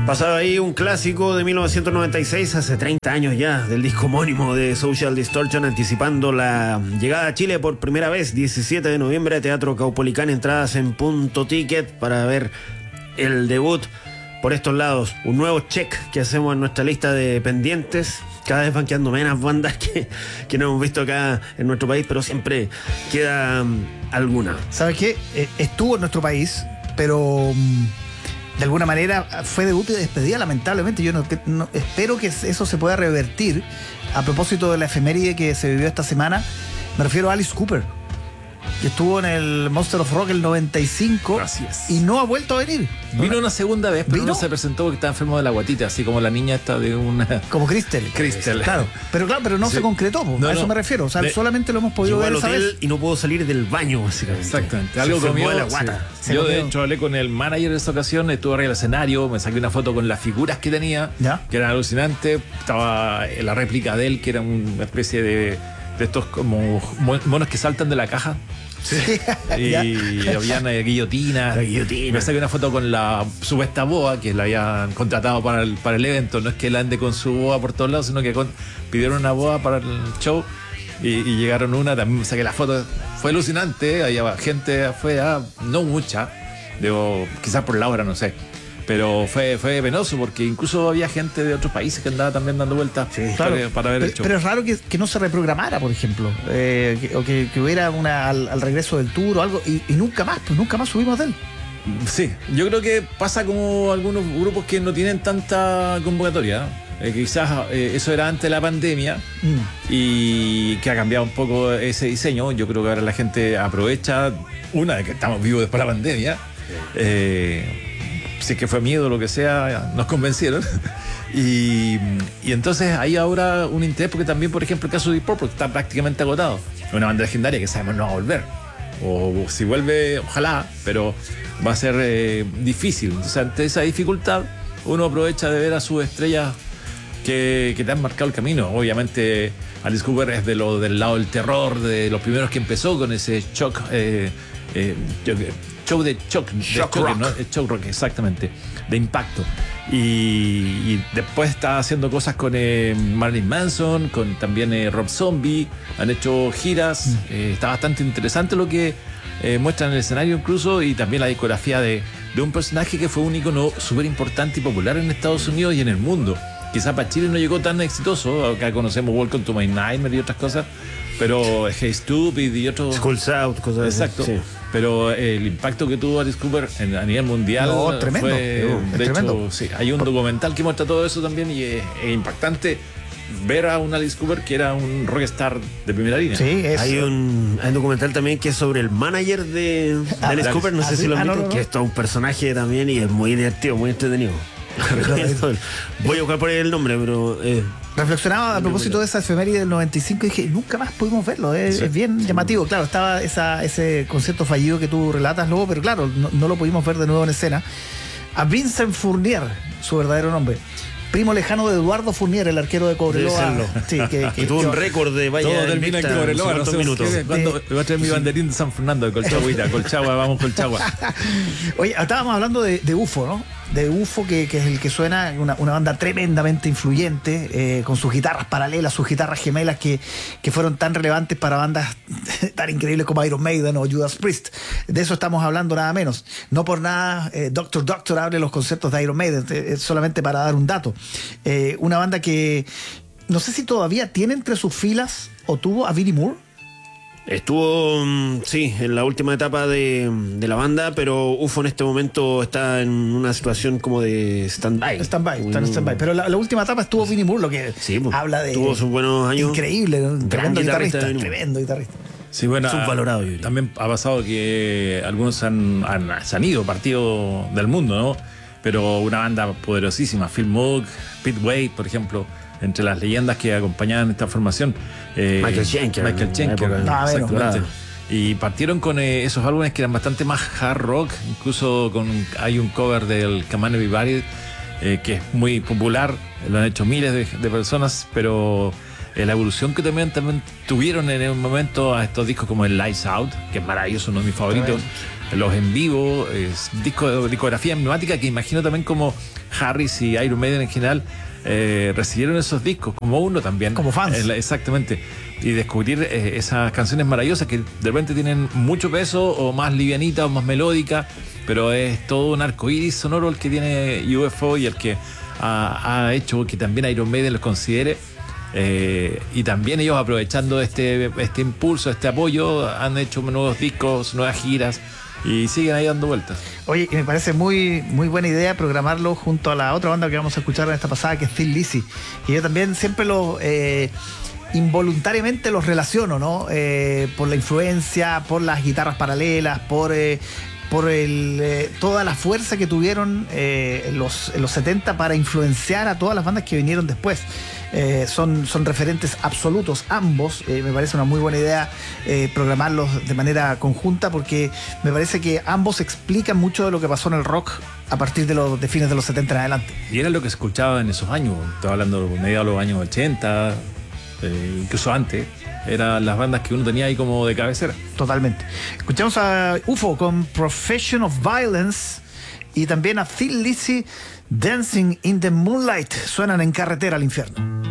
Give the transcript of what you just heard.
Pasaba ahí un clásico de 1996, hace 30 años ya, del disco homónimo de Social Distortion, anticipando la llegada a Chile por primera vez, 17 de noviembre, Teatro Caupolicán, entradas en Punto Ticket para ver el debut por estos lados. Un nuevo check que hacemos en nuestra lista de pendientes. Cada vez van quedando menos bandas que no hemos visto acá en nuestro país, pero siempre queda alguna. ¿Sabes qué? Estuvo en nuestro país, pero de alguna manera fue debut y despedida, lamentablemente. Yo no espero que eso se pueda revertir. A propósito de la efeméride que se vivió esta semana, me refiero a Alice Cooper, que estuvo en el Monster of Rock el 95. Así es. Y no ha vuelto a venir. Vino una segunda vez, pero ¿Vino? no se presentó porque estaba enfermo de la guatita, así como la niña esta de una... Como Crystal. Claro. Pero no Sí. se concretó, a eso me refiero. O sea, solamente lo hemos podido Llegó ver al esa hotel vez. y no pudo salir del baño, básicamente. Exactamente. Se Algo enfermó comió de la guata. sí. Yo de hecho hablé con el manager de esta ocasión, estuve arriba del escenario, me saqué una foto con las figuras que tenía, ¿Ya? que eran alucinantes. Estaba la réplica de él, que era una especie de estos como monos que saltan de la caja. Sí. Y habían guillotinas. La guillotina. Me saqué una foto con la supuesta boa que la habían contratado para el evento. No es que la ande con su boa por todos lados, sino que pidieron una boa para el show y llegaron una. También me saqué la foto. Fue alucinante. Había gente afuera, no mucha. Digo, quizás por la hora, no sé. Pero fue penoso porque incluso había gente de otros países que andaba también dando vueltas para ver el show. Pero es raro que no se reprogramara, por ejemplo, o que hubiera al regreso del tour o algo, y nunca más subimos de él. Sí, yo creo que pasa como algunos grupos que no tienen tanta convocatoria. Quizás eso era antes de la pandemia y que ha cambiado un poco ese diseño. Yo creo que ahora la gente aprovecha, una de que estamos vivos después de la pandemia. Si es que fue miedo o lo que sea, nos convencieron. Y entonces hay ahora un interés, porque también, por ejemplo, el caso de Deep Purple está prácticamente agotado. Es una banda legendaria que sabemos no va a volver. O si vuelve, ojalá, pero va a ser difícil. Entonces, ante esa dificultad, uno aprovecha de ver a sus estrellas que te han marcado el camino. Obviamente, Alice Cooper es del lado del terror, de los primeros que empezó con ese shock. Show de shock rock. ¿No? Shock rock, exactamente, de impacto. Y después está haciendo cosas con Marilyn Manson, con también Rob Zombie. Han hecho giras. Está bastante interesante lo que muestran en el escenario incluso, y también la discografía de un personaje que fue un ícono súper importante y popular en Estados Unidos y en el mundo. Quizá para Chile no llegó tan exitoso. Acá conocemos Welcome to My Nightmare y otras cosas, pero Hey Stupid y otros... Schools Out, cosas así. Exacto. Sí. Pero el impacto que tuvo Alice Cooper a nivel mundial tremendo. fue, Es de tremendo. hecho, sí, hay un documental que muestra todo eso también, y es impactante ver a un Alice Cooper que era un rockstar de primera línea. Sí, Hay un documental también que es sobre el manager de Alice Cooper, no sé si lo han visto, que es todo un personaje también y es muy divertido, muy entretenido. Voy a buscar por ahí el nombre, pero... Reflexionaba a propósito de esa efeméride del 95 y dije, nunca más pudimos verlo. Es bien llamativo. Claro, estaba ese concierto fallido que tú relatas luego, pero claro, no lo pudimos ver de nuevo en escena. A Vincent Fournier, su verdadero nombre, primo lejano de Eduardo Fournier, el arquero de Cobreloa. Sí, que tuvo un récord de Todo termina en Cobreloa, no sé minutos. cuándo voy a traer mi banderín de San Fernando, de Colchagua, vamos Colchagua. Oye, estábamos hablando de UFO, ¿no? De UFO, que es el que suena, una banda tremendamente influyente, con sus guitarras paralelas, sus guitarras gemelas que fueron tan relevantes para bandas tan increíbles como Iron Maiden o Judas Priest. De eso estamos hablando nada menos. No por nada Doctor abre los conciertos de Iron Maiden, solamente para dar un dato. Una banda que no sé si todavía tiene entre sus filas o tuvo a Vinnie Moore. Estuvo, sí, en la última etapa de la banda, pero UFO en este momento está en una situación como de stand-by. Está en stand-by. Pero la última etapa estuvo Vinnie Moore, lo que sí, habla de... tuvo sus buenos años. Increíble, ¿no? Tremendo guitarrista. Tremendo guitarrista. Sí, bueno, subvalorado. También ha pasado que algunos se han ido, partido del mundo, ¿no? Pero una banda poderosísima, Phil Moog, Pete Wade, por ejemplo, entre las leyendas que acompañaban esta formación. Michael Schenker. Exactamente. Y partieron con esos álbumes que eran bastante más hard rock, incluso hay un cover del Come On Everybody que es muy popular, lo han hecho miles de personas, pero la evolución que también tuvieron en un momento a estos discos como el Lights Out, que es maravilloso, uno de mis favoritos. Los en vivo, discografía emblemática que imagino también como Harris y Iron Maiden en general recibieron esos discos, como uno también. Como fans. Exactamente. Y descubrir esas canciones maravillosas que de repente tienen mucho peso, o más livianitas, o más melódicas, pero es todo un arco iris sonoro el que tiene UFO y el que ha hecho que también Iron Maiden los considere. Y también ellos, aprovechando este impulso, este apoyo, han hecho nuevos discos, nuevas giras y siguen ahí dando vueltas. Oye, me parece muy, muy buena idea programarlo junto a la otra banda que vamos a escuchar en esta pasada, que es Thin Lizzy, que yo también siempre involuntariamente los relaciono, ¿no? Por la influencia, por las guitarras paralelas, por toda la fuerza que tuvieron en los 70 para influenciar a todas las bandas que vinieron después. Son referentes absolutos ambos. Me parece una muy buena idea programarlos de manera conjunta, porque me parece que ambos explican mucho de lo que pasó en el rock a partir de fines de los 70 en adelante. Y era lo que escuchaba en esos años. Estaba hablando de mediados de los años 80, incluso antes. Eran las bandas que uno tenía ahí como de cabecera. Totalmente. Escuchamos a UFO con Profession of Violence y también a Thin Lizzy, Dancing in the Moonlight. Suenan en Carretera al Infierno.